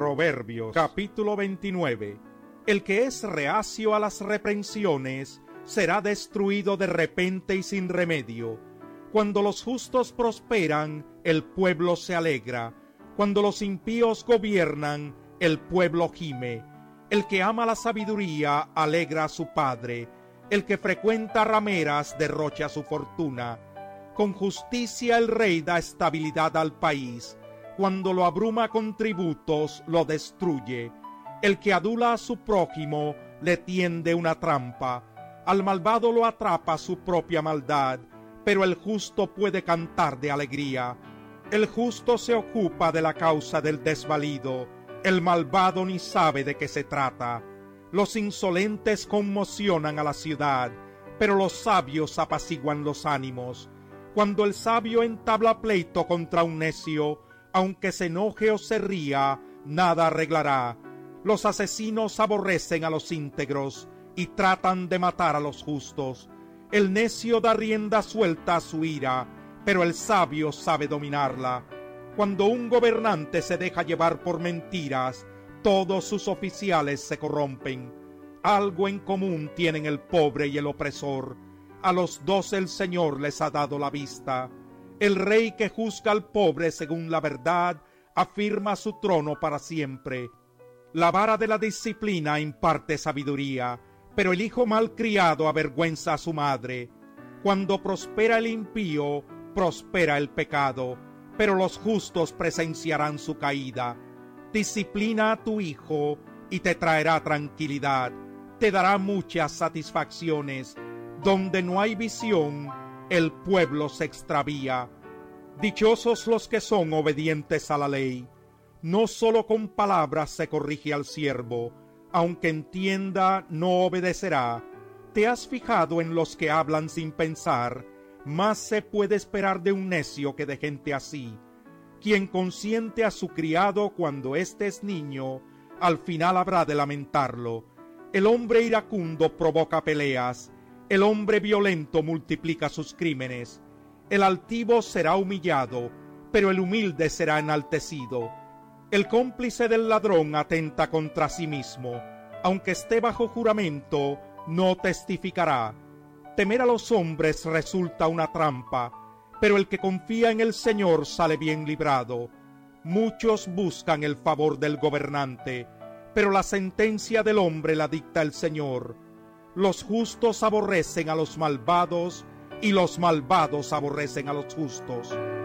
Proverbios capítulo 29. El que es reacio a las reprensiones será destruido de repente y sin remedio. Cuando los justos prosperan, el pueblo se alegra. Cuando los impíos gobiernan, el pueblo gime. El que ama la sabiduría alegra a su padre. El que frecuenta rameras derrocha su fortuna. Con justicia el rey da estabilidad al país. Cuando lo abruma con tributos, lo destruye. El que adula a su prójimo le tiende una trampa. Al malvado lo atrapa su propia maldad, pero el justo puede cantar de alegría. El justo se ocupa de la causa del desvalido, el malvado ni sabe de qué se trata. Los insolentes conmocionan a la ciudad, pero los sabios apaciguan los ánimos. Cuando el sabio entabla pleito contra un necio, aunque se enoje o se ría, nada arreglará. Los asesinos aborrecen a los íntegros y tratan de matar a los justos. El necio da rienda suelta a su ira, pero el sabio sabe dominarla. Cuando un gobernante se deja llevar por mentiras, todos sus oficiales se corrompen. Algo en común tienen el pobre y el opresor. A los dos el Señor les ha dado la vista. El rey que juzga al pobre según la verdad afirma su trono para siempre. La vara de la disciplina imparte sabiduría, pero el hijo malcriado avergüenza a su madre. Cuando prospera el impío, prospera el pecado, pero los justos presenciarán su caída. Disciplina a tu hijo y te traerá tranquilidad, te dará muchas satisfacciones. Donde no hay visión, el pueblo se extravía. Dichosos los que son obedientes a la ley. No solo con palabras se corrige al siervo, aunque entienda, no obedecerá. ¿Te has fijado en los que hablan sin pensar? Más se puede esperar de un necio que de gente así. Quien consiente a su criado cuando éste es niño, al final habrá de lamentarlo. El hombre iracundo provoca peleas, el hombre violento multiplica sus crímenes. El altivo será humillado, pero el humilde será enaltecido. El cómplice del ladrón atenta contra sí mismo. Aunque esté bajo juramento, no testificará. Temer a los hombres resulta una trampa, pero el que confía en el Señor sale bien librado. Muchos buscan el favor del gobernante, pero la sentencia del hombre la dicta el Señor. Los justos aborrecen a los malvados, y los malvados aborrecen a los justos.